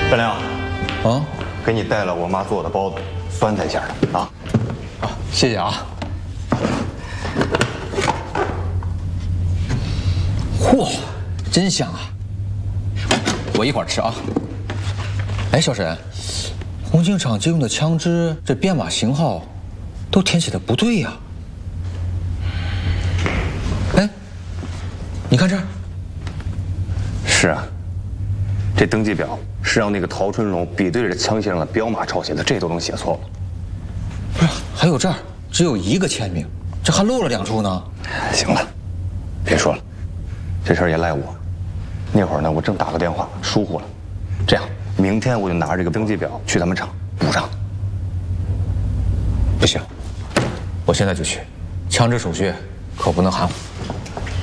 张亮， 啊， 给你带了我妈做的包子，酸菜馅的啊。 啊，谢谢啊。嚯，真香啊！我一会儿吃啊。哎，小沈，红警长借用的枪支这编码型号，都填写的不对呀。哎，你看这儿。 是啊，这登记表是让那个陶春荣比对着枪械上的标码抄写的，这都能写错了。 不是，还有这儿只有一个签名，这还漏了2处呢。 行了，别说了，这事儿也赖我。那会儿呢，我正打个电话疏忽了。这样，明天我就拿着这个登记表去他们厂补上。 不行，我现在就去，枪支手续可不能含糊。